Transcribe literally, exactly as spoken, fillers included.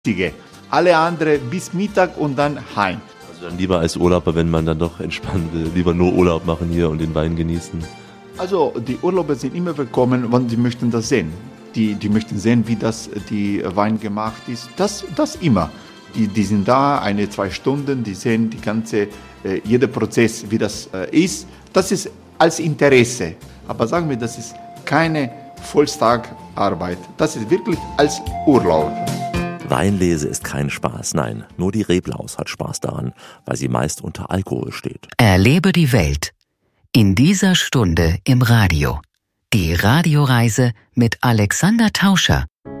Alle anderen bis Mittag und dann heim. Also dann lieber als Urlauber, wenn man dann doch entspannen will, lieber nur Urlaub machen hier und den Wein genießen. Also die Urlauber sind immer willkommen, wenn sie möchten das sehen. Die, die möchten sehen, wie das die Wein gemacht ist. Das, das immer. Die, die sind da, eine, zwei Stunden, die sehen die ganze, äh, jeder Prozess, wie das äh, ist. Das ist als Interesse. Aber sagen wir, das ist keine Volltagarbeit. Das ist wirklich als Urlaub. Weinlese ist kein Spaß, nein, nur die Reblaus hat Spaß daran, weil sie meist unter Alkohol steht. Erlebe die Welt in dieser Stunde im Radio. Die Radioreise mit Alexander Tauscher.